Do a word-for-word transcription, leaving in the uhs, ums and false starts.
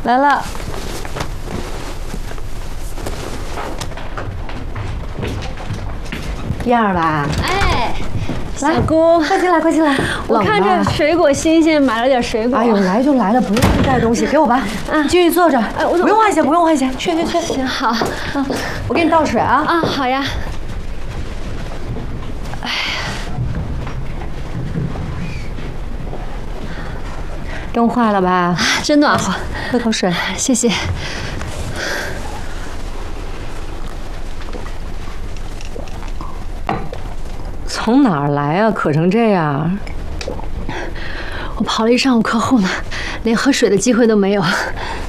来了。样儿吧？ 哎，小来， 姑， 快进来，快进来。 我看这水果新鲜，买了点水果。 哎呦，来就来了，不用带东西，给我吧。嗯，继续坐着。哎，我不用换鞋，不用换鞋，去去去。 行好， 嗯，我给你倒水啊。 啊，好呀。哎呀， 灯坏了吧？ 啊，真暖和。 喝口水， 谢谢。 从哪儿来啊？渴成这样！ 我跑了一上午客户呢，连喝水的机会都没有。